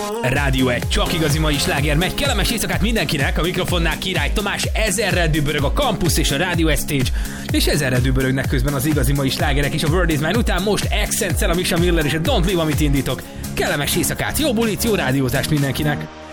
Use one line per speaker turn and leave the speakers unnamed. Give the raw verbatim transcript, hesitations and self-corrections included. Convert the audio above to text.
Rádió egy, csak igazi mai sláger megy. Kellemes éjszakát mindenkinek, a mikrofonnál Király Tamás, ezerre dübörög a Campus és a Rádió egy Stage, és ezerre dübörögnek közben az igazi mai slágerek és a World is Mine után most Accent-szel, a Misha Miller és a Don't Leave, amit indítok. Kellemes éjszakát, jó bulit, jó rádiózást mindenkinek!